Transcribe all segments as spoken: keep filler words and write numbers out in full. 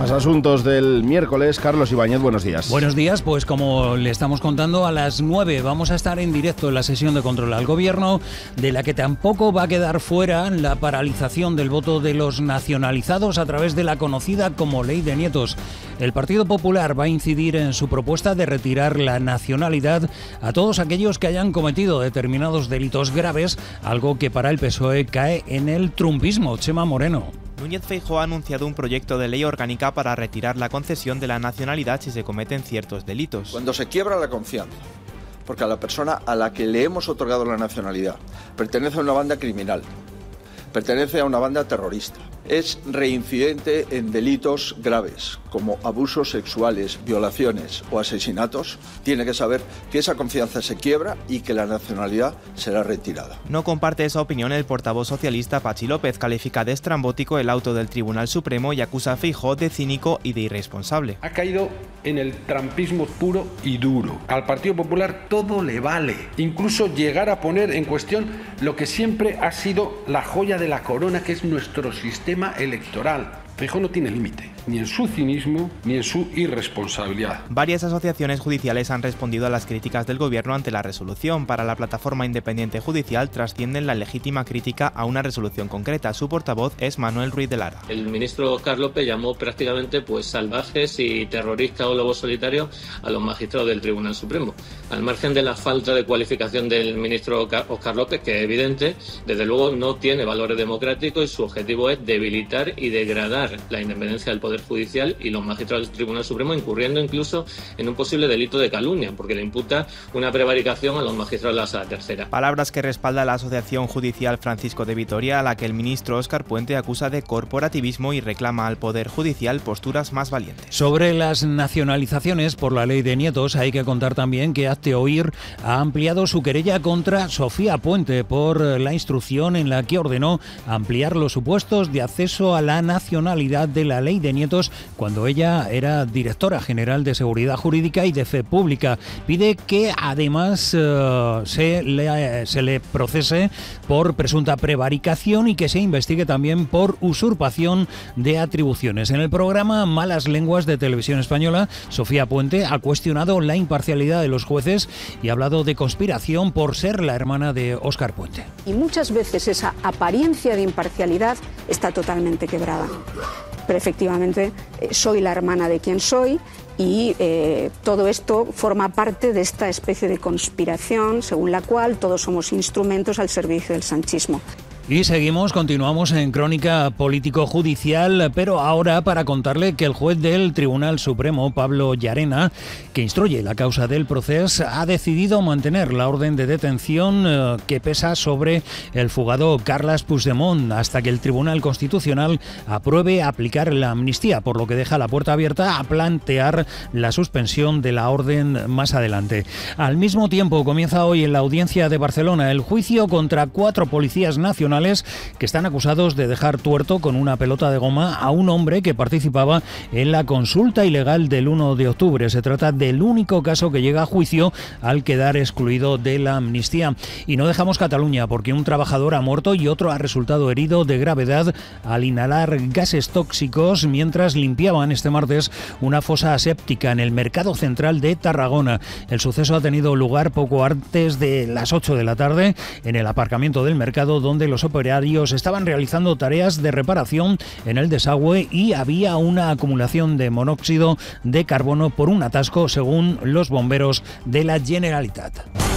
Más asuntos del miércoles. Carlos Ibáñez, buenos días. Buenos días, pues como le estamos contando, a las nueve vamos a estar en directo en la sesión de control al Gobierno, de la que tampoco va a quedar fuera la paralización del voto de los nacionalizados a través de la conocida como Ley de Nietos. El Partido Popular va a incidir en su propuesta de retirar la nacionalidad a todos aquellos que hayan cometido determinados delitos graves, algo que para el P S O E cae en el trumpismo. Chema Moreno. Núñez Feijóo ha anunciado un proyecto de ley orgánica para retirar la concesión de la nacionalidad si se cometen ciertos delitos. Cuando se quiebra la confianza, porque a la persona a la que le hemos otorgado la nacionalidad pertenece a una banda criminal, pertenece a una banda terrorista, es reincidente en delitos graves como abusos sexuales, violaciones o asesinatos, tiene que saber que esa confianza se quiebra y que la nacionalidad será retirada. No comparte esa opinión el portavoz socialista Patxi López, califica de estrambótico el auto del Tribunal Supremo y acusa a Feijóo de cínico y de irresponsable. Ha caído en el trampismo puro y duro. Al Partido Popular todo le vale, incluso llegar a poner en cuestión lo que siempre ha sido la joya de la corona, que es nuestro sistema electoral. Feijóo no tiene límite, ni en su cinismo ni en su irresponsabilidad. Varias asociaciones judiciales han respondido a las críticas del Gobierno ante la resolución. Para la Plataforma Independiente Judicial trascienden la legítima crítica a una resolución concreta. Su portavoz es Manuel Ruiz de Lara. El ministro Óscar López llamó prácticamente pues salvajes y terroristas o lobos solitarios a los magistrados del Tribunal Supremo. Al margen de la falta de cualificación del ministro Óscar López, que es evidente, desde luego no tiene valores democráticos y su objetivo es debilitar y degradar la independencia del Poder Judicial y los magistrados del Tribunal Supremo, incurriendo incluso en un posible delito de calumnia, porque le imputa una prevaricación a los magistrados de la Sala Tercera. Palabras que respalda la Asociación Judicial Francisco de Vitoria, a la que el ministro Óscar Puente acusa de corporativismo y reclama al Poder Judicial posturas más valientes. Sobre las nacionalizaciones por la Ley de Nietos, hay que contar también que Hazte Oír ha ampliado su querella contra Sofía Puente por la instrucción en la que ordenó ampliar los supuestos de acceso a la nacionalidad de la Ley de Nietos cuando ella era directora general de Seguridad Jurídica y de Fe Pública. Pide que además uh, se, le, se le procese por presunta prevaricación y que se investigue también por usurpación de atribuciones. En el programa Malas Lenguas de Televisión Española, Sofía Puente ha cuestionado la imparcialidad de los jueces y ha hablado de conspiración por ser la hermana de Óscar Puente. Y muchas veces esa apariencia de imparcialidad está totalmente quebrada. Pero efectivamente eh, soy la hermana de quien soy y eh, todo esto forma parte de esta especie de conspiración según la cual todos somos instrumentos al servicio del sanchismo. Y seguimos, continuamos en Crónica Político-Judicial, pero ahora para contarle que el juez del Tribunal Supremo, Pablo Llarena, que instruye la causa del proceso, ha decidido mantener la orden de detención eh, que pesa sobre el fugado Carles Puigdemont hasta que el Tribunal Constitucional apruebe aplicar la amnistía, por lo que deja la puerta abierta a plantear la suspensión de la orden más adelante. Al mismo tiempo, comienza hoy en la Audiencia de Barcelona el juicio contra cuatro policías nacionales que están acusados de dejar tuerto con una pelota de goma a un hombre que participaba en la consulta ilegal del uno de octubre. Se trata del único caso que llega a juicio al quedar excluido de la amnistía. Y no dejamos Cataluña porque un trabajador ha muerto y otro ha resultado herido de gravedad al inhalar gases tóxicos mientras limpiaban este martes una fosa aséptica en el mercado central de Tarragona. El suceso ha tenido lugar poco antes de las ocho de la tarde en el aparcamiento del mercado, donde los operarios estaban realizando tareas de reparación en el desagüe y había una acumulación de monóxido de carbono por un atasco, según los bomberos de la Generalitat.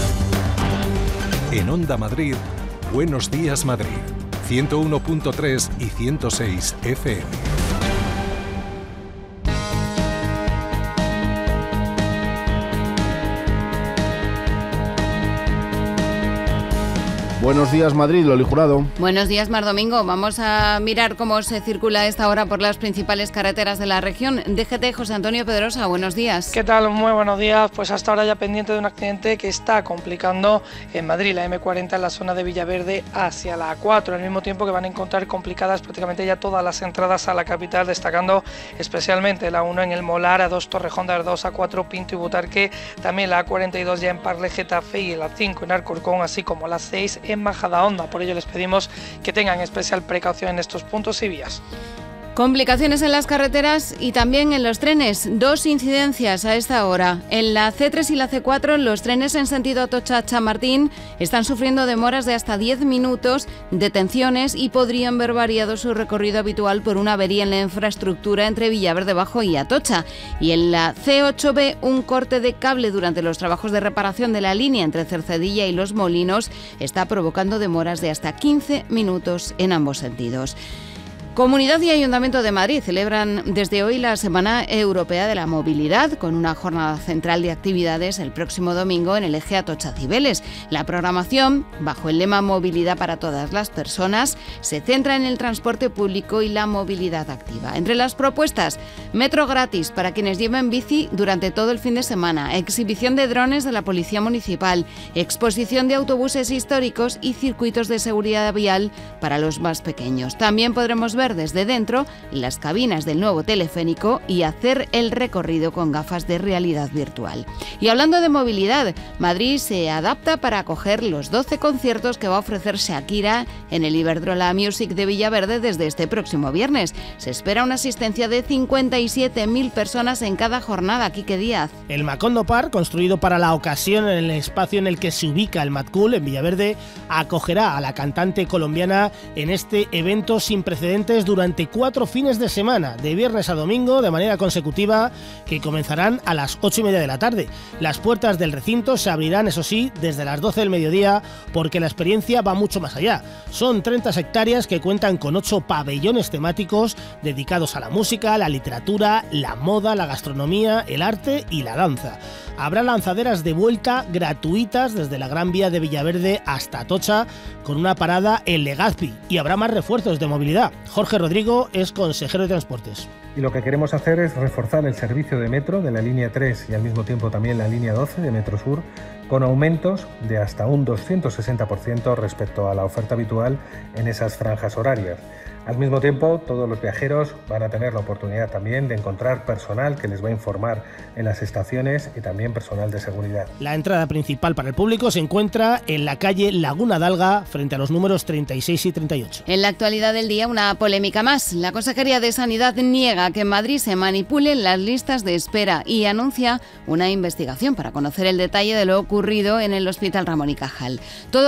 En Onda Madrid, Buenos Días Madrid, ciento uno punto tres y ciento seis F M. Buenos días, Madrid, Loli Jurado. Buenos días, Mar Domingo. Vamos a mirar cómo se circula a esta hora por las principales carreteras de la región. D G T, José Antonio Pedrosa, buenos días. ¿Qué tal? Muy buenos días. Pues hasta ahora ya pendiente de un accidente que está complicando en Madrid, la eme cuarenta en la zona de Villaverde hacia la A cuatro, al mismo tiempo que van a encontrar complicadas prácticamente ya todas las entradas a la capital, destacando especialmente la uno en el Molar, A dos Torrejón de Ardoz, A cuatro Pinto y Butarque, también la A cuarenta y dos ya en Parle, Getafe y la cinco en Alcorcón, así como la seis en Majadahonda. Por ello les pedimos que tengan especial precaución en estos puntos y vías. Complicaciones en las carreteras y también en los trenes. Dos incidencias a esta hora. En la ce tres y la ce cuatro, los trenes en sentido Atocha-Chamartín están sufriendo demoras de hasta diez minutos, detenciones y podrían ver variado su recorrido habitual por una avería en la infraestructura entre Villaverde Bajo y Atocha. Y en la ce ocho be, un corte de cable durante los trabajos de reparación de la línea entre Cercedilla y Los Molinos está provocando demoras de hasta quince minutos en ambos sentidos. Comunidad y Ayuntamiento de Madrid celebran desde hoy la Semana Europea de la Movilidad, con una jornada central de actividades el próximo domingo en el eje Atocha-Cibeles. La programación, bajo el lema Movilidad para todas las personas, se centra en el transporte público y la movilidad activa. Entre las propuestas, metro gratis para quienes lleven bici durante todo el fin de semana, exhibición de drones de la Policía Municipal, exposición de autobuses históricos y circuitos de seguridad vial para los más pequeños. También podremos ver desde dentro las cabinas del nuevo teleférico y hacer el recorrido con gafas de realidad virtual. Y hablando de movilidad, Madrid se adapta para acoger los doce conciertos que va a ofrecer Shakira en el Iberdrola Music de Villaverde desde este próximo viernes. Se espera una asistencia de cincuenta y siete mil personas en cada jornada. Quique Díaz. El Macondo Park, construido para la ocasión en el espacio en el que se ubica el Mad Cool en Villaverde, acogerá a la cantante colombiana en este evento sin precedentes durante cuatro fines de semana, de viernes a domingo, de manera consecutiva, que comenzarán a las ocho y media de la tarde. Las puertas del recinto se abrirán, eso sí, desde las doce del mediodía, porque la experiencia va mucho más allá. Son treinta hectáreas que cuentan con ocho pabellones temáticos dedicados a la música, la literatura, la moda, la gastronomía, el arte y la danza. Habrá lanzaderas de vuelta gratuitas desde la Gran Vía de Villaverde hasta Atocha, con una parada en Legazpi, y habrá más refuerzos de movilidad. Jorge Rodrigo es consejero de Transportes. Y lo que queremos hacer es reforzar el servicio de metro de la línea tres y al mismo tiempo también la línea doce de Metro Sur, con aumentos de hasta un doscientos sesenta por ciento respecto a la oferta habitual en esas franjas horarias. Al mismo tiempo, todos los viajeros van a tener la oportunidad también de encontrar personal que les va a informar en las estaciones y también personal de seguridad. La entrada principal para el público se encuentra en la calle Laguna d'Alga, frente a los números treinta y seis y treinta y ocho. En la actualidad del día, una polémica más. La Consejería de Sanidad niega que en Madrid se manipulen las listas de espera y anuncia una investigación para conocer el detalle de lo ocurrido en el Hospital Ramón y Cajal. Todo